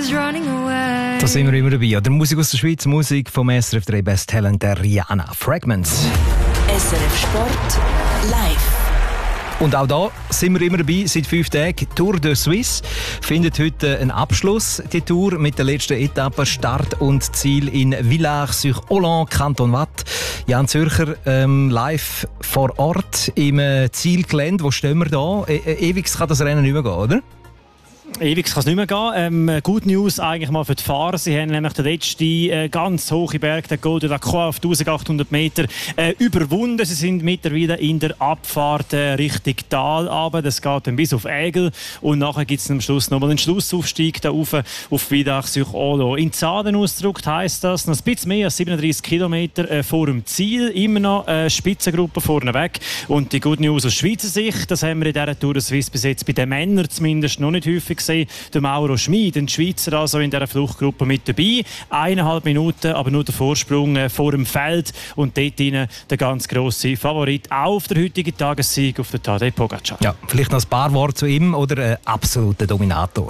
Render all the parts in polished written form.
Da sind wir immer dabei. Oder Musik aus der Schweiz, Musik vom SRF 3 Best Talent der Rihanna. Fragments. SRF Sport live. Und auch da sind wir immer dabei, seit 5 Tagen. Tour de Suisse findet heute einen Abschluss. Die Tour mit der letzten Etappe, Start und Ziel in Villars-sur-Holland, Kanton Waadt. Jan Zürcher, live vor Ort im Zielgelände. Wo stehen wir da? Ewig kann das Rennen nicht mehr gehen, oder? Ewig kann es nicht mehr gehen. Good News eigentlich mal für die Fahrer. Sie haben nämlich den letzten ganz hohen Berg, den Col de la Croix auf 1800 Meter, überwunden. Sie sind mittlerweile in der Abfahrt Richtung Tal runter. Das geht dann bis auf Aigle. Und nachher gibt es am Schluss nochmal einen Schlussaufstieg da rauf auf Villars-sur-Holland. In Zahlen ausgedrückt heisst das noch ein bisschen mehr als 37 Kilometer vor dem Ziel. Immer noch eine Spitzengruppe vorne weg. Und die Good News aus Schweizer Sicht, das haben wir in dieser Tour de Suisse bis jetzt bei den Männern zumindest noch nicht häufig gesehen. Der Mauro Schmid, ein Schweizer, also in dieser Fluchtgruppe mit dabei. 1,5 Minuten, aber nur der Vorsprung vor dem Feld. Und dort hinein der ganz grosse Favorit auch auf der heutigen Tagessieg auf der Tadej Pogačar. Ja, vielleicht noch ein paar Worte zu ihm oder ein absoluter Dominator?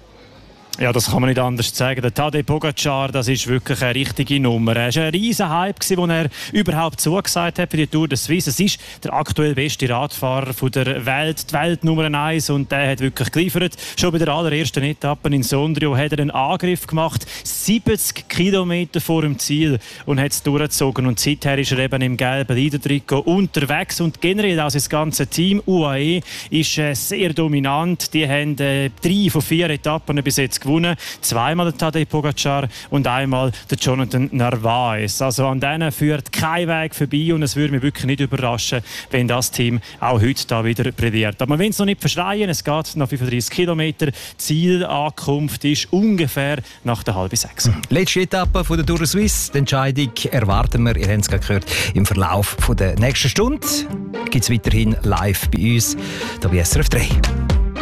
Ja, das kann man nicht anders sagen. Der Tadej Pogačar, das ist wirklich eine richtige Nummer. Es war ein riesen Hype, als er überhaupt zugesagt hat für die Tour de Suisse. Es ist der aktuell beste Radfahrer der Welt, die Welt Nummer 1, und der hat wirklich geliefert. Schon bei der allerersten Etappe in Sondrio hat er einen Angriff gemacht, 70 Kilometer vor dem Ziel, und hat es durchgezogen. Und seither ist er eben im gelben Leader-Trikot unterwegs, und generell auch das ganze Team UAE ist sehr dominant. Die haben 3 von 4 Etappen bis jetzt gewonnen. Zweimal der Tadej Pogačar und einmal der Jonathan Narvaez. Also an denen führt kein Weg vorbei, und es würde mich wirklich nicht überraschen, wenn das Team auch heute da wieder brilliert. Aber wir wollen es noch nicht verschreien, es geht noch 35 Kilometer. Zielankunft ist ungefähr nach der 5:30. Letzte Etappe von der Tour de Suisse. Die Entscheidung erwarten wir, ihr habt es gerade gehört, im Verlauf der nächsten Stunde. Gibt es weiterhin live bei uns, hier bei SRF 3.